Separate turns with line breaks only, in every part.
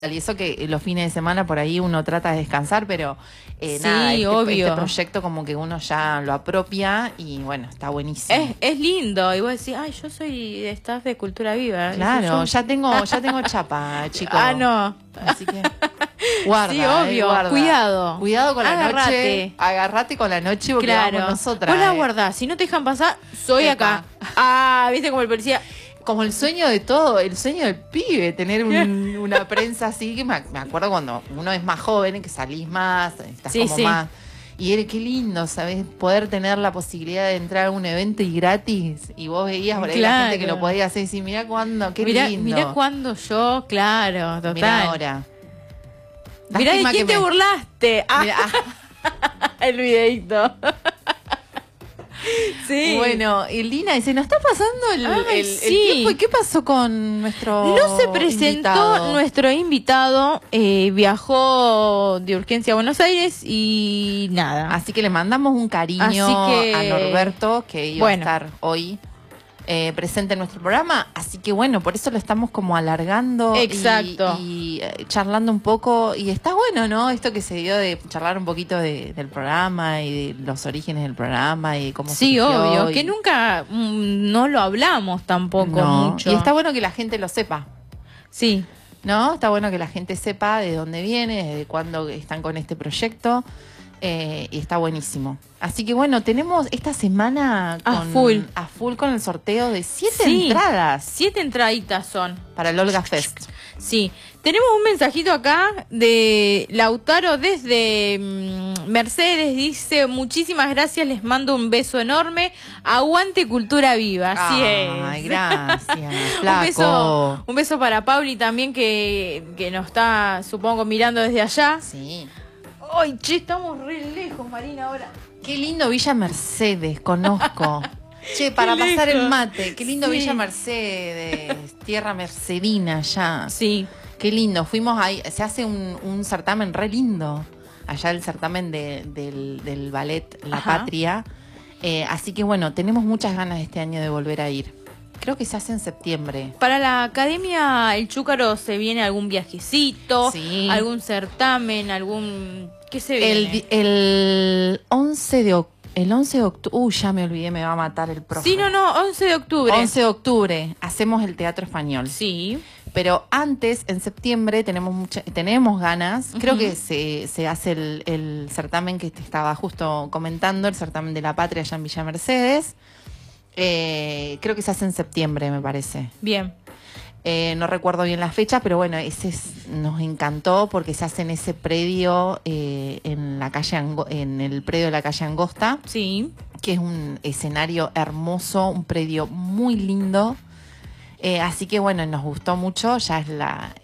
Y eso que los fines de semana por ahí uno trata de descansar, pero
Sí,
nada,
obvio.
este proyecto como que uno ya lo apropia y bueno, está buenísimo.
Es lindo. Y vos decís, ay, yo soy de staff de Cultura Viva.
Claro,
Yo-
ya tengo chapa, chicos.
Ah, no.
Así que guarda,
Sí, obvio.
guarda.
Cuidado.
Cuidado con la
Agárrate.
noche. Agarrate con la noche porque
Claro.
vamos nosotras.
Vos la guardás. Si no te dejan pasar, soy
Epa.
acá. Ah, viste como el policía.
Como el sueño de todo, el sueño del pibe, tener una prensa así, que me acuerdo cuando uno es más joven, que salís más, estás
Sí,
como
sí.
más. Y era qué lindo, ¿sabes? Poder tener la posibilidad de entrar a un evento y gratis. Y vos veías por ahí la gente que lo podía hacer y decís, mirá cuándo, qué lindo.
Mirá cuando yo, claro, total.
Mirá ahora.
Mirá de
Lástima
quién
que
te burlaste. Ah,
Mirá,
el videito. Sí.
bueno, y Lina dice, ¿nos está pasando el
sí.
tiempo? ¿Y qué pasó con nuestro
No se presentó
invitado?
nuestro invitado, viajó de urgencia a Buenos Aires y nada.
Así que le mandamos un cariño
Así que,
a Norberto, que iba
bueno.
a estar hoy presente en nuestro programa. Así que bueno, por eso lo estamos como alargando
Exacto.
y charlando un poco. Y está bueno, ¿no? Esto que se dio de charlar un poquito del programa y de los orígenes del programa y cómo
Sí,
surgió
obvio,
y-
que nunca no lo hablamos tampoco
No,
mucho.
y está bueno que la gente lo sepa.
Sí,
¿No? Está bueno que la gente sepa de dónde viene, desde cuándo están con este proyecto. Y está buenísimo. Así que bueno, tenemos esta semana
A full.
a full con el sorteo de 7
Sí.
entradas
7 entraditas son.
para el Olga Fest.
Sí, tenemos un mensajito acá de Lautaro desde Mercedes, dice, muchísimas gracias, les mando un beso enorme, aguante Cultura Viva, así
Ay,
es.
gracias.
Un
Flaco.
beso para Pauli también que nos está, supongo, mirando desde allá.
Sí.
Ay, che, estamos re lejos, Marina, ahora.
Qué lindo Villa Mercedes, conozco. Che, para
Qué
pasar
lejos.
el mate, qué lindo
Sí.
Villa Mercedes, tierra mercedina ya.
Sí,
Qué lindo, fuimos ahí, se hace un certamen re lindo, allá el certamen del ballet La
Ajá.
Patria, así que bueno, tenemos muchas ganas este año de volver a ir. Creo que se hace en septiembre.
para la Academia El Chúcaro se viene algún viajecito,
Sí.
algún certamen, algún... ¿Qué se viene?
El 11 de octubre, ya me olvidé, me va a matar el profe.
Sí, no, 11 de octubre.
11 de octubre hacemos el Teatro Español.
Sí.
Pero antes, en septiembre, tenemos ganas. Creo
Ujú.
que se hace el certamen que te estaba justo comentando, el certamen de la Patria allá en Villa Mercedes. Creo que se hace en septiembre, me parece.
Bien.
No recuerdo bien la fecha, pero bueno, nos encantó porque se hace en ese predio, en la calle en el predio de la calle Angosta,
Sí.
que es un escenario hermoso, un predio muy lindo. Así que bueno, nos gustó mucho. Ya es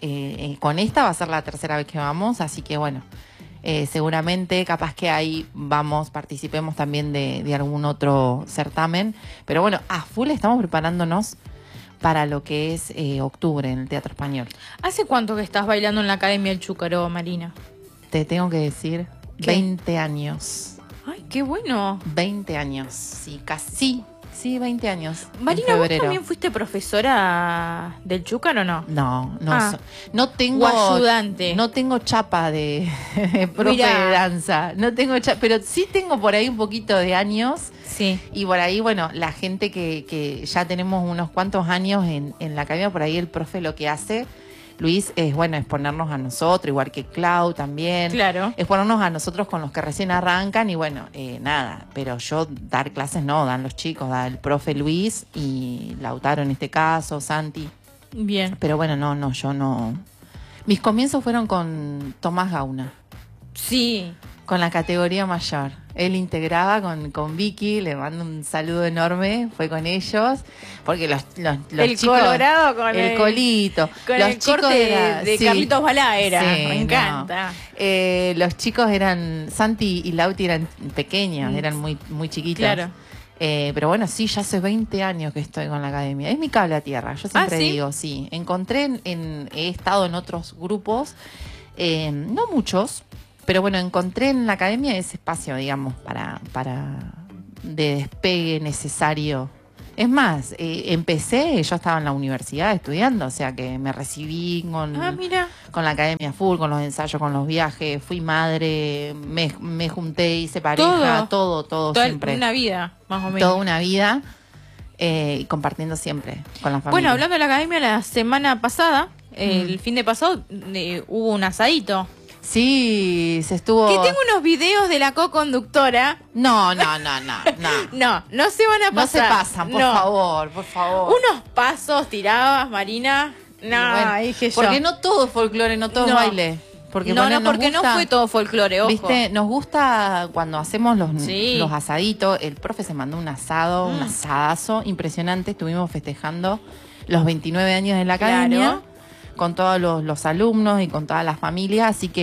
con esta va a ser la tercera vez que vamos, así que bueno, seguramente capaz que ahí participemos también de algún otro certamen. Pero bueno, a full estamos preparándonos para lo que es octubre en el Teatro Español.
¿Hace cuánto que estás bailando en la Academia El Chúcaro, Marina?
Te tengo que decir,
¿Qué?
20 años.
Ay, qué bueno.
20 años, sí, casi. Sí, 20 años. en
Marina, ¿vos
febrero.
también fuiste profesora del Chúcaro o no?
No,
Ah.
no tengo
O ayudante.
No tengo chapa de profe
Mirá.
de danza. No tengo chapa, pero sí tengo por ahí un poquito de años.
Sí.
Y por ahí, bueno, la gente que ya tenemos unos cuantos años en la academia, por ahí el profe lo que hace, Luis, es ponernos a nosotros, igual que Clau también.
Claro.
Es ponernos a nosotros con los que recién arrancan y bueno, nada. Pero yo dar clases no, dan los chicos, da el profe Luis y Lautaro en este caso, Santi.
Bien.
Pero bueno, no, yo no. Mis comienzos fueron con Tomás Gauna,
Sí.
con la categoría mayor. Él integraba con Vicky, le mando un saludo enorme, fue con ellos, porque los
El
chicos,
colorado con
el colito,
Con
los
el
chicos
corte de
sí.
Carlitos Balá era.
Sí,
Me
no.
encanta.
Los chicos Santi y Lauti eran pequeños, eran muy, muy chiquitos.
Claro.
Pero bueno, sí, ya hace 20 años que estoy con la academia. Es mi cable a tierra, yo siempre
¿sí?
digo, sí. He estado en otros grupos, no muchos, pero bueno, encontré en la academia ese espacio, digamos, para de despegue necesario Es más, empecé, yo estaba en la universidad estudiando, o sea que me recibí
Mira.
con la academia full, con los ensayos, con los viajes, fui madre, me junté, hice pareja, todo
Toda
siempre.
una vida, más o menos.
Toda una vida, y compartiendo siempre con la familia.
Bueno, hablando de la academia, la semana pasada, el fin de pasado, hubo un asadito.
Sí, se estuvo...
Que tengo unos videos de la co-conductora.
No.
No se van a
No se
pasar.
pasan, por favor, por favor.
Unos pasos tirabas, Marina. No,
Bueno,
dije yo.
porque no todo es folclore, no todo es baile. Porque
no,
nos
porque
gusta,
no fue todo folclore, ojo.
¿viste? Nos gusta cuando hacemos
Sí.
los asaditos. El profe se mandó un asado, un asadazo impresionante. Estuvimos festejando los 29 años de la academia
Claro.
con todos los alumnos y con todas las familias. Así que